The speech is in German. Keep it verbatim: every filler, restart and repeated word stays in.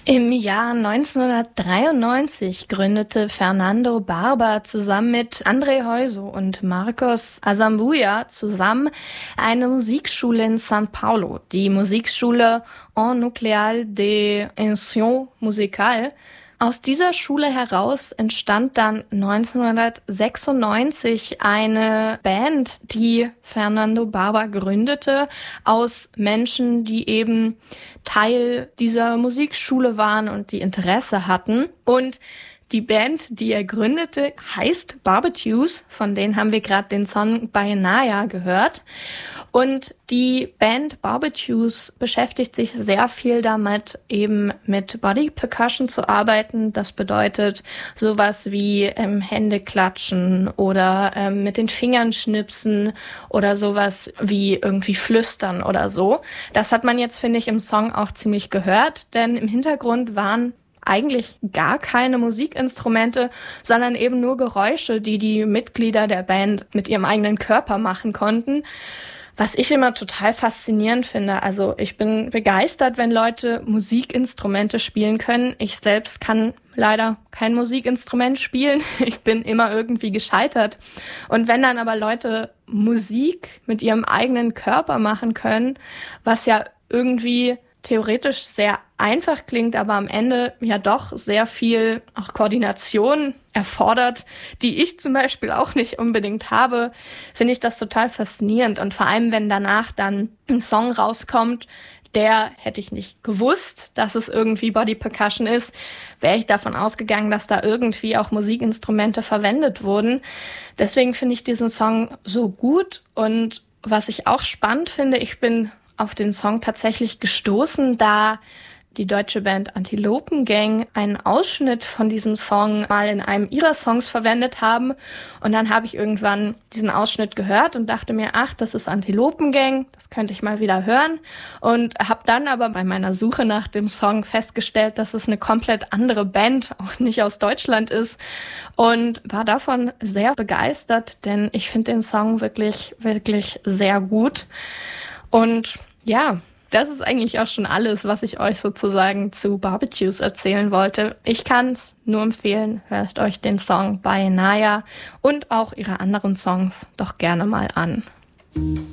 Im Jahr neunzehnhundertdreiundneunzig gründete Fernando Barba zusammen mit André Heuso und Marcos Azambuja zusammen eine Musikschule in São Paulo, die Musikschule En Nucleal de Ensino Musical. Aus dieser Schule heraus entstand dann neunzehnhundertsechsundneunzig eine Band, die Fernando Barba gründete, aus Menschen, die eben Teil dieser Musikschule waren und die Interesse hatten. Und die Band, die er gründete, heißt Barbetues. Von denen haben wir gerade den Song Baenaya gehört. Und die Band Barbetues beschäftigt sich sehr viel damit, eben mit Body Percussion zu arbeiten. Das bedeutet sowas wie ähm, Hände klatschen oder ähm, mit den Fingern schnipsen oder sowas wie irgendwie flüstern oder so. Das hat man jetzt, finde ich, im Song auch ziemlich gehört, denn im Hintergrund waren eigentlich gar keine Musikinstrumente, sondern eben nur Geräusche, die die Mitglieder der Band mit ihrem eigenen Körper machen konnten. Was ich immer total faszinierend finde. Also ich bin begeistert, wenn Leute Musikinstrumente spielen können. Ich selbst kann leider kein Musikinstrument spielen. Ich bin immer irgendwie gescheitert. Und wenn dann aber Leute Musik mit ihrem eigenen Körper machen können, was ja irgendwie theoretisch sehr einfach klingt, aber am Ende ja doch sehr viel auch Koordination erfordert, die ich zum Beispiel auch nicht unbedingt habe, finde ich das total faszinierend. Und vor allem, wenn danach dann ein Song rauskommt, der hätte ich nicht gewusst, dass es irgendwie Body Percussion ist, wäre ich davon ausgegangen, dass da irgendwie auch Musikinstrumente verwendet wurden. Deswegen finde ich diesen Song so gut. Und was ich auch spannend finde, ich bin auf den Song tatsächlich gestoßen, da die deutsche Band Antilopen Gang einen Ausschnitt von diesem Song mal in einem ihrer Songs verwendet haben. Und dann habe ich irgendwann diesen Ausschnitt gehört und dachte mir, ach, das ist Antilopen Gang, das könnte ich mal wieder hören. Und habe dann aber bei meiner Suche nach dem Song festgestellt, dass es eine komplett andere Band, auch nicht aus Deutschland ist. Und war davon sehr begeistert, denn ich finde den Song wirklich, wirklich sehr gut. Und ja, das ist eigentlich auch schon alles, was ich euch sozusagen zu Barbetues erzählen wollte. Ich kann es nur empfehlen, hört euch den Song Baenaya und auch ihre anderen Songs doch gerne mal an.